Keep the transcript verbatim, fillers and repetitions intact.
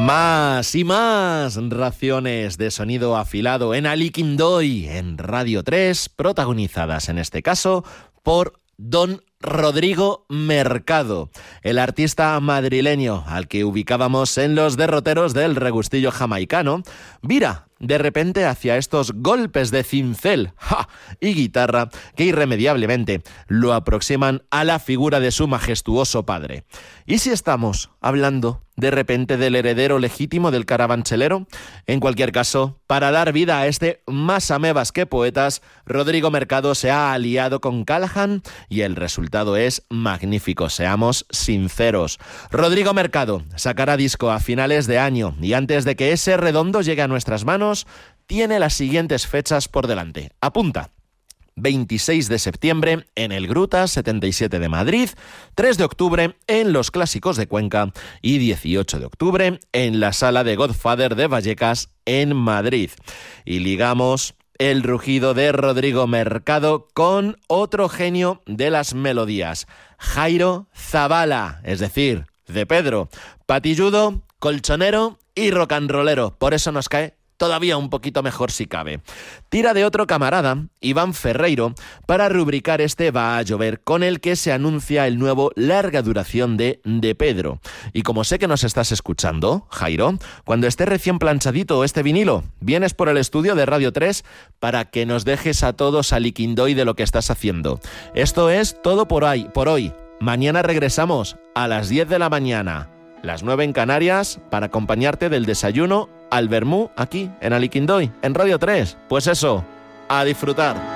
Más y más raciones de sonido afilado en Aliquindoy, en Radio tres, protagonizadas en este caso por Don Rodrigo Mercado, el artista madrileño al que ubicábamos en los derroteros del regustillo jamaicano, vira de repente hacia estos golpes de cincel ¡ja! Y guitarra que irremediablemente lo aproximan a la figura de su majestuoso padre. ¿Y si estamos hablando de repente del heredero legítimo del carabancherero? En cualquier caso, para dar vida a este más amebas que poetas, Rodrigo Mercado se ha aliado con Callahan y el resultado es magnífico, seamos sinceros. Rodrigo Mercado sacará disco a finales de año y antes de que ese redondo llegue a nuestras manos, tiene las siguientes fechas por delante. Apunta: veintiséis de septiembre en el Gruta setenta y siete de Madrid, tres de octubre en Los Clásicos de Cuenca y dieciocho de octubre en la Sala de Godfather de Vallecas en Madrid. Y ligamos el rugido de Rodrigo Mercado con otro genio de las melodías, Jairo Zabala, es decir, de Pedro, patilludo, colchonero y rock and rollero. Por eso nos cae todavía un poquito mejor si cabe. Tira de otro camarada, Iván Ferreiro, para rubricar este Va a llover, con el que se anuncia el nuevo larga duración de De Pedro. Y como sé que nos estás escuchando, Jairo, cuando esté recién planchadito este vinilo, vienes por el estudio de Radio tres para que nos dejes a todos aliquindoy de lo que estás haciendo. Esto es todo por hoy, por hoy. Mañana regresamos a las diez de la mañana, las nueve en Canarias, para acompañarte del desayuno al vermú aquí en Aliquindoy, en Radio tres. Pues eso, a disfrutar.